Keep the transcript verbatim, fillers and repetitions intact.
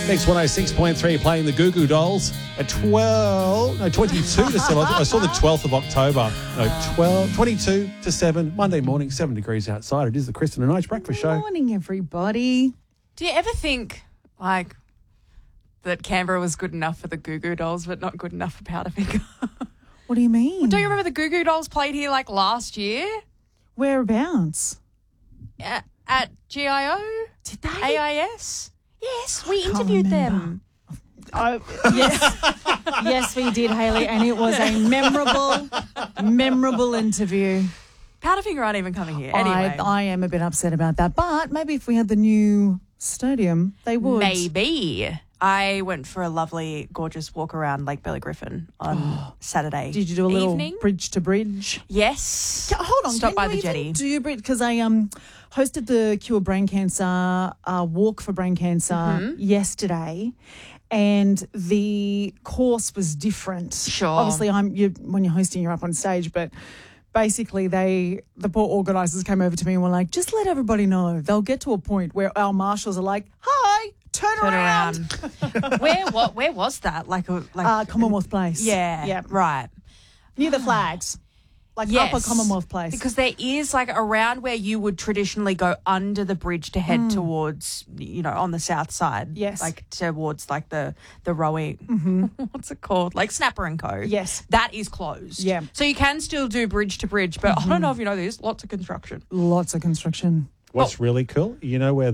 Mix one oh six point three playing the Goo Goo Dolls at twelve, no, twenty-two to seven. I saw the twelfth of October. No, twelve, twenty-two to seven, Monday morning, seven degrees outside. It is the Kristen and Ice Breakfast Show. Morning, everybody. Do you ever think, like, that Canberra was good enough for the Goo Goo Dolls but not good enough for Powderfinger? What do you mean? Well, don't you remember the Goo Goo Dolls played here, like, last year? Whereabouts? At, at G I O? Did they? A I S? Yes, we can't interviewed remember. them. Oh, yes. Yes, we did, Hayley, and it was a memorable, memorable interview. Powderfinger aren't even coming here. Anyway. I, I am a bit upset about that, but maybe if we had the new stadium, they would. Maybe. I went for a lovely, gorgeous walk around Lake Bella Griffin on Saturday Did you do a little evening. bridge to bridge? Yes. Yeah, hold on. Stop can by you the even jetty. Do bridge because I um hosted the Cure Brain Cancer uh, walk for brain cancer Mm-hmm. yesterday, and the course was different. Sure. Obviously, I'm you when you're hosting, you're up on stage, but. Basically, they the poor organisers came over to me and were like, just let everybody know. They'll get to a point where our marshals are like, hi, turn, Turn around. around. where what? Where was that? Like a like. Uh, Commonwealth Place. yeah. Yeah. Right. Near the flags. Like Yes. Upper Commonwealth Place. Because there is like around where you would traditionally go under the bridge to head towards, you know, on the south side. Yes. Like towards like the the rowing. Mm-hmm. What's it called? Like Snapper and Co. Yes. That is closed. Yeah. So you can still do bridge to bridge, but I don't know if you know this. Lots of construction. Lots of construction. What's really cool, you know where